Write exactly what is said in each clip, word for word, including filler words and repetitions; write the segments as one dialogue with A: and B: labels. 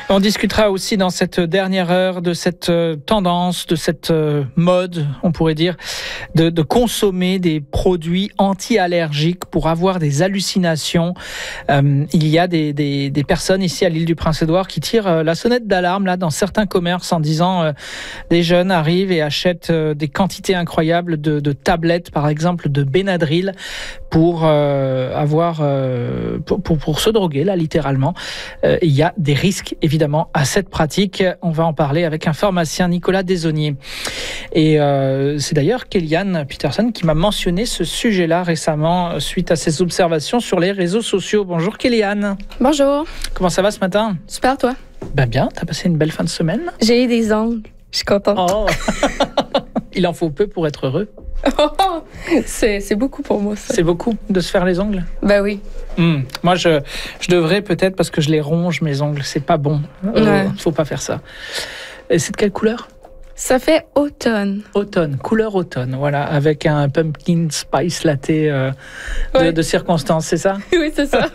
A: On discutera aussi dans cette dernière heure de cette tendance, de cette mode, on pourrait dire, de, de consommer des produits anti-allergiques pour avoir des hallucinations. Euh, il y a des, des, des personnes ici à l'île du Prince-Édouard qui tirent la sonnette d'alarme là dans certains commerces en disant euh, des jeunes arrivent et achètent euh, des quantités incroyables de, de tablettes, par exemple de Benadryl, pour euh, avoir euh, pour, pour, pour se droguer là littéralement. Euh, il y a des risques évidemment à cette pratique. On va en parler avec un pharmacien, Nicolas Desaulniers. Et euh, c'est d'ailleurs Kéliane Peterson qui m'a mentionné ce sujet-là récemment suite à ses observations sur les réseaux sociaux. Bonjour Kéliane.
B: Bonjour.
A: Comment ça va ce matin?
B: Super, toi?
A: Ben bien, t'as passé une belle fin de semaine?
B: J'ai eu des ongles. Je suis contente.
A: Oh. Il en faut peu pour être heureux.
B: Oh, c'est, c'est beaucoup pour moi, ça.
A: C'est beaucoup de se faire les ongles?
B: Ben oui.
A: Mmh. Moi, je, je devrais peut-être parce que je les ronge, mes ongles. C'est pas bon. Euh,
B: ouais.
A: Faut pas faire ça. Et c'est de quelle couleur?
B: Ça fait automne.
A: Automne, couleur automne, voilà, avec un pumpkin spice latte euh, de,
B: ouais.
A: de circonstance, c'est ça?
B: Oui, c'est ça.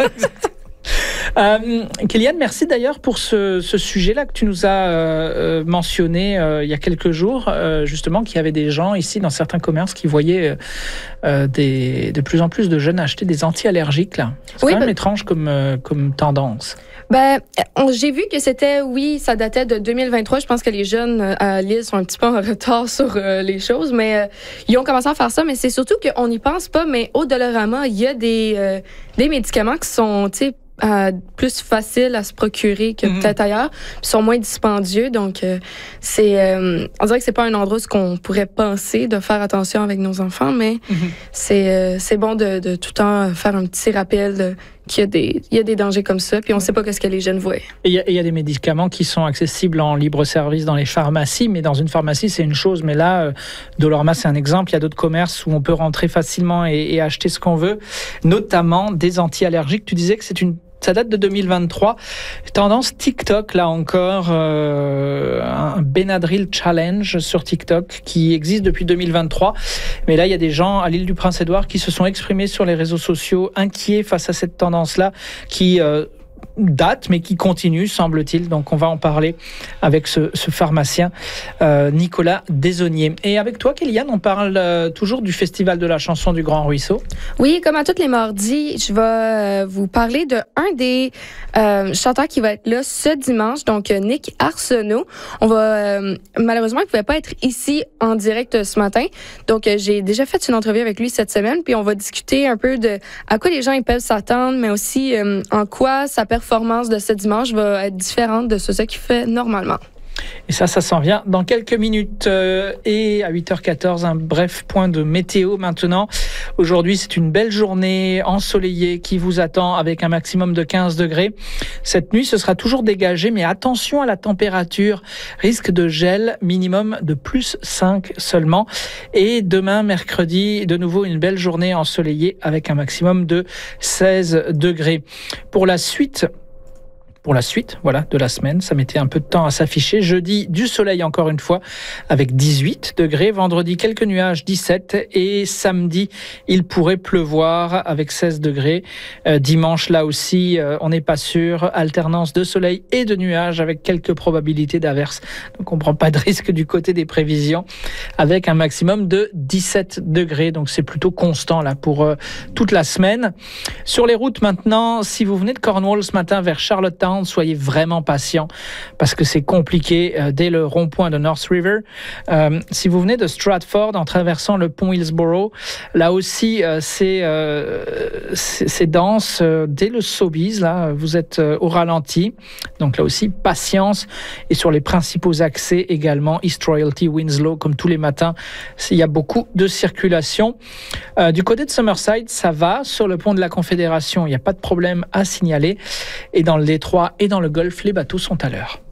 A: Euh, Kéliane, merci d'ailleurs pour ce, ce sujet-là que tu nous as euh, mentionné euh, il y a quelques jours, euh, justement, qu'il y avait des gens ici dans certains commerces qui voyaient euh, des, de plus en plus de jeunes acheter des anti-allergiques. Là. C'est
B: oui,
A: quand même
B: bah...
A: étrange comme, euh, comme tendance.
B: Ben, on, j'ai vu que c'était, oui, ça datait de deux mille vingt-trois. Je pense que les jeunes à Lille sont un petit peu en retard sur euh, les choses, mais euh, ils ont commencé à faire ça. Mais c'est surtout qu'on n'y pense pas, mais au Dollarama, il y a des, euh, des médicaments qui sont, tu sais, Euh, plus facile à se procurer que mm-hmm. peut-être ailleurs, puis sont moins dispendieux. Donc, euh, c'est, euh, on dirait que c'est pas un endroit où qu'on pourrait penser de faire attention avec nos enfants, mais mm-hmm. c'est, euh, c'est bon de, de tout le temps faire un petit rappel de, qu'il y a des, il y a des dangers comme ça, puis on sait pas ce que les jeunes voient.
A: Et il y, y a des médicaments qui sont accessibles en libre service dans les pharmacies, mais dans une pharmacie, c'est une chose. Mais là, euh, Dollarama, c'est un exemple. Il y a d'autres commerces où on peut rentrer facilement et, et acheter ce qu'on veut, notamment des anti-allergiques. Tu disais que c'est une Ça date de deux mille vingt-trois. Tendance TikTok, là encore, euh, un Benadryl Challenge sur TikTok qui existe depuis deux mille vingt-trois. Mais là, il y a des gens à l'île du Prince-Édouard qui se sont exprimés sur les réseaux sociaux, inquiets face à cette tendance-là, qui euh, date, mais qui continue, semble-t-il. Donc, on va en parler avec ce, ce pharmacien, euh, Nicolas Desaulniers. Et avec toi, Kéliane, on parle euh, toujours du Festival de la chanson du Grand Ruisseau.
B: Oui, comme à tous les mardis, je vais euh, vous parler de un des euh, chanteurs qui va être là ce dimanche, donc euh, Nick Arsenault. On va euh, malheureusement, il ne pouvait pas être ici en direct ce matin. Donc, euh, j'ai déjà fait une entrevue avec lui cette semaine, puis on va discuter un peu de à quoi les gens ils peuvent s'attendre, mais aussi euh, en quoi sa performance de ce dimanche va être différente de ce qu'il fait normalement.
A: Et ça, ça s'en vient dans quelques minutes. Euh, et à huit heures quatorze, un bref point de météo maintenant. Aujourd'hui, c'est une belle journée ensoleillée qui vous attend avec un maximum de quinze degrés. Cette nuit, ce sera toujours dégagé, mais attention à la température. Risque de gel, minimum de plus cinq seulement. Et demain, mercredi, de nouveau une belle journée ensoleillée avec un maximum de seize degrés. Pour la suite... Pour la suite, voilà, de la semaine, ça mettait un peu de temps à s'afficher. Jeudi, du soleil encore une fois, avec dix-huit degrés. Vendredi, quelques nuages, dix-sept. Et samedi, il pourrait pleuvoir avec seize degrés. Euh, dimanche, là aussi, euh, on n'est pas sûr. Alternance de soleil et de nuages avec quelques probabilités d'averses. Donc, on ne prend pas de risque du côté des prévisions. Avec un maximum de dix-sept degrés. Donc, c'est plutôt constant là pour euh, toute la semaine. Sur les routes maintenant, si vous venez de Cornwall ce matin vers Charlottetown, soyez vraiment patient parce que c'est compliqué euh, dès le rond-point de North River. Euh, si vous venez de Stratford en traversant le pont Hillsborough, là aussi euh, c'est, euh, c'est, c'est dense euh, dès le Sobeys. Là, vous êtes euh, au ralenti. Donc là aussi, patience. Et sur les principaux accès également, East Royalty, Winslow, comme tous les matins, il y a beaucoup de circulation. Euh, du côté de Summerside, ça va. Sur le pont de la Confédération, il n'y a pas de problème à signaler. Et dans le détroit et dans le golfe, les bateaux sont à l'heure.